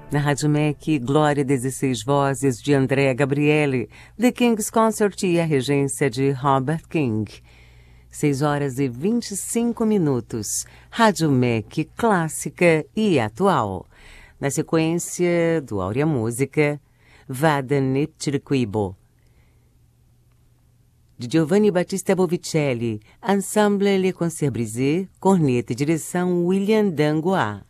Na Rádio MEC, Glória 16 Vozes de André Gabriele, The King's Concert e a regência de Robert King. 6h25. Rádio MEC clássica e atual. Na sequência do Áurea Música, Vada Niptirquibo, de Giovanni Battista Bovicelli, Ensemble Le Concert Brisé, corneta e direção William Dangois.